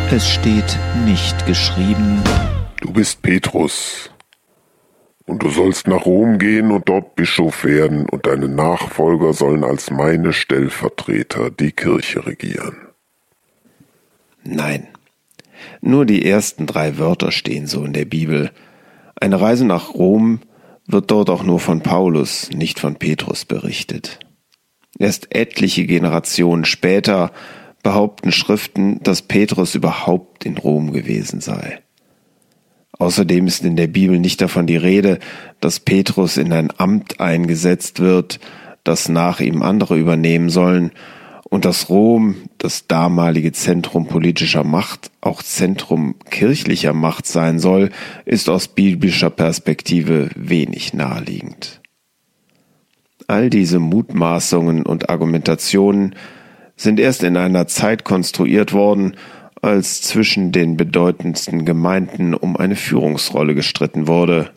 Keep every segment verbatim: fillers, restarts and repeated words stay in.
Es steht nicht geschrieben: Du bist Petrus, und du sollst nach Rom gehen und dort Bischof werden, und deine Nachfolger sollen als meine Stellvertreter die Kirche regieren. Nein, nur die ersten drei Wörter stehen so in der Bibel. Eine Reise nach Rom wird dort auch nur von Paulus, nicht von Petrus berichtet. Erst etliche Generationen später behaupten Schriften, dass Petrus überhaupt in Rom gewesen sei. Außerdem ist in der Bibel nicht davon die Rede, dass Petrus in ein Amt eingesetzt wird, das nach ihm andere übernehmen sollen, und dass Rom, das damalige Zentrum politischer Macht, auch Zentrum kirchlicher Macht sein soll, ist aus biblischer Perspektive wenig naheliegend. All diese Mutmaßungen und Argumentationen sind erst in einer Zeit konstruiert worden, als zwischen den bedeutendsten Gemeinden um eine Führungsrolle gestritten wurde.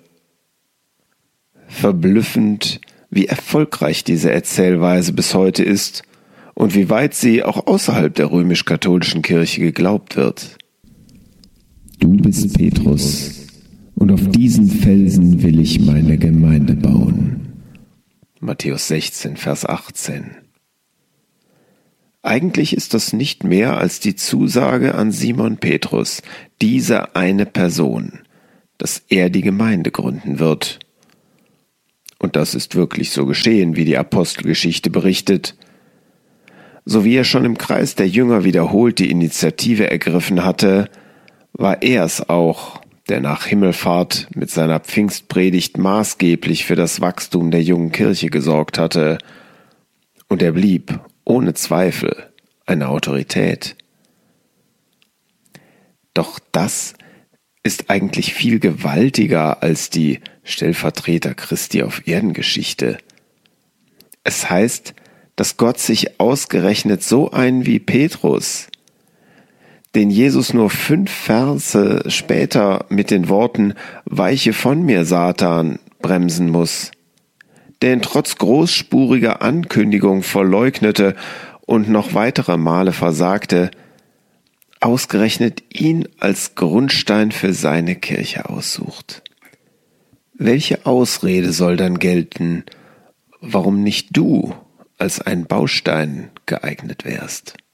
Verblüffend, wie erfolgreich diese Erzählweise bis heute ist und wie weit sie auch außerhalb der römisch-katholischen Kirche geglaubt wird. Du bist Petrus, und auf diesen Felsen will ich meine Gemeinde bauen. Matthäus sechzehn, Vers achtzehn. Eigentlich ist das nicht mehr als die Zusage an Simon Petrus, diese eine Person, dass er die Gemeinde gründen wird. Und das ist wirklich so geschehen, wie die Apostelgeschichte berichtet. So wie er schon im Kreis der Jünger wiederholt die Initiative ergriffen hatte, war er es auch, der nach Himmelfahrt mit seiner Pfingstpredigt maßgeblich für das Wachstum der jungen Kirche gesorgt hatte. Und er blieb ohne Zweifel eine Autorität. Doch das ist eigentlich viel gewaltiger als die Stellvertreter Christi auf Erdengeschichte. Es heißt, dass Gott sich ausgerechnet so einen wie Petrus, den Jesus nur fünf Verse später mit den Worten „Weiche von mir, Satan" bremsen muss, der ihn trotz großspuriger Ankündigung verleugnete und noch weitere Male versagte, ausgerechnet ihn als Grundstein für seine Kirche aussucht. Welche Ausrede soll dann gelten, warum nicht du als ein Baustein geeignet wärst?